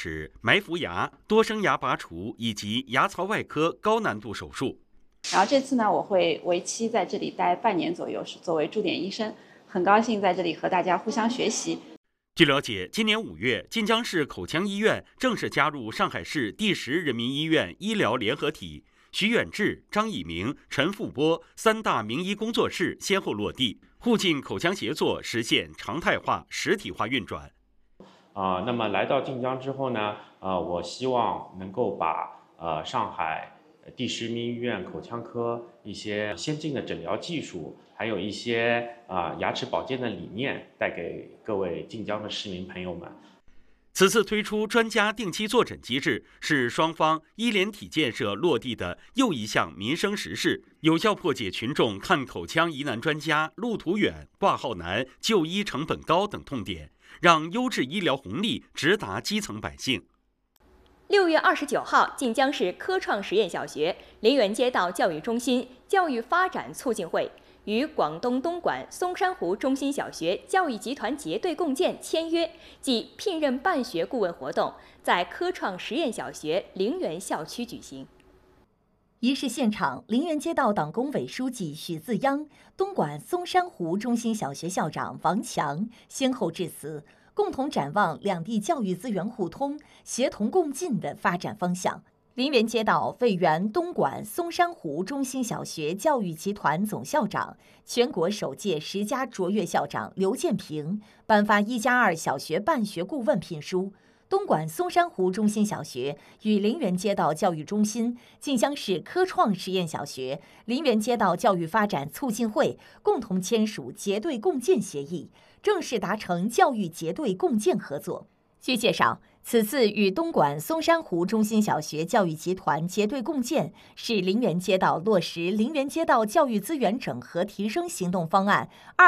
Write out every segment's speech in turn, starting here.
齿、埋伏牙、多生牙拔除以及牙槽外科高难度手术。 然后这次呢，我会为期在这里待半年左右，是作为驻点医生，很高兴在这里和大家互相学习。 据了解，今年5月，晋江市口腔医院正式加入上海市第10人民医院医疗联合体，徐远志、张以明、陈富波3大名医工作室先后落地，沪晋口腔协作实现常态化、实体化运转。 那么来到晋江之后呢，我希望能够把上海第10人民医院口腔科一些先进的诊疗技术，还有一些牙齿保健的理念带给各位晋江的市民朋友们。 此次推出专家定期坐诊机制，是双方医联体建设落地的又一项民生实事，有效破解群众看口腔疑难专家路途远、挂号难、就医成本高等痛点，让优质医疗红利直达基层百姓。 6月29号，晋江市科创实验小学林园街道教育中心教育发展促进会与广东东莞松山湖中心小学教育集团结对共建签约暨聘任办学顾问活动在科创实验小学陵园校区举行。 仪式现场，陵园街道党工委书记许自央、东莞松山湖中心小学校长王强先后致辞，共同展望两地教育资源互通、协同共进的发展方向。陵园街道为原东莞松山湖中心小学教育集团总校长、全国首届10佳卓越校长刘建平颁发1+2小学办学顾问聘书。东莞松山湖中心小学与陵园街道教育中心、晋江市科创实验小学、陵园街道教育发展促进会共同签署结对共建协议，正式达成教育结对共建合作。据介绍，此次与东莞松山湖中心小学教育集团结对共建，是陵园街道落实陵园街道教育资源整合提升行动方案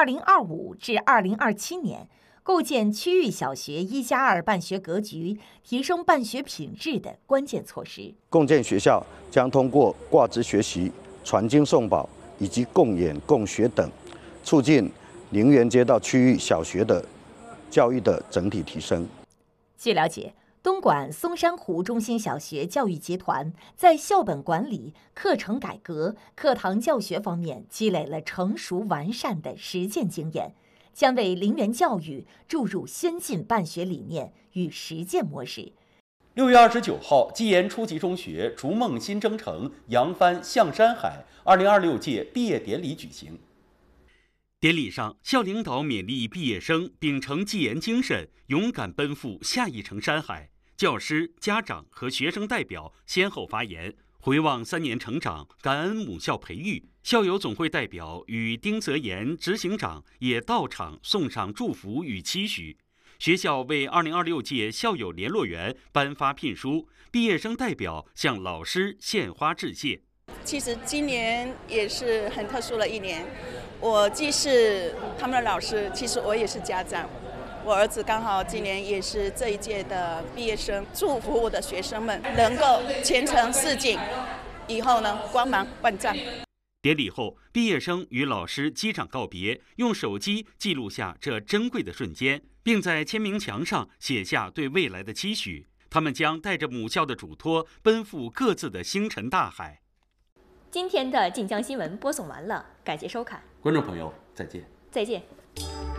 2025至2027年，构建区域小学1+2办学格局，提升办学品质的关键措施。 共建学校将通过挂职学习、传经送宝以及共演共学等，促进陵园街道区域小学的教育的整体提升。 据了解，东莞松山湖中心小学教育集团在校本管理、课程改革、课堂教学方面积累了成熟完善的实践经验，将为陵园教育注入先进办学理念与实践模式。 6月29号，基研初级中学逐梦新征程，扬帆向山海2026届毕业典礼举行。典礼上，校领导勉励毕业生秉承基研精神，勇敢奔赴下一程山海。教师、家长和学生代表先后发言，回望3年成长，感恩母校培育。校友总会代表与丁泽言执行长也到场送上祝福与期许。学校为2026届校友联络员颁发聘书，毕业生代表向老师献花致谢。 其实今年也是很特殊的一年，我既是他们的老师，其实我也是家长。我儿子刚好今年也是这一届的毕业生，祝福我的学生们能够前程似锦，以后呢光芒万丈。 典礼后，毕业生与老师击掌告别，用手机记录下这珍贵的瞬间，并在签名墙上写下对未来的期许。他们将带着母校的嘱托，奔赴各自的星辰大海。 今天的晋江新闻播送完了，感谢收看， 观众朋友，再见。 再见。